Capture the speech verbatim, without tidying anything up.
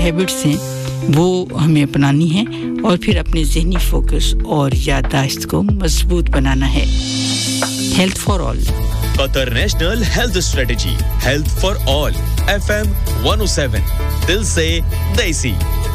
habits हैं वो हमें अपनानी है और फिर अपने ज़हनी फोकस और याददाश्त को मजबूत बनाना है health for all Qatar national health strategy health for all FM one oh seven दिल से देसी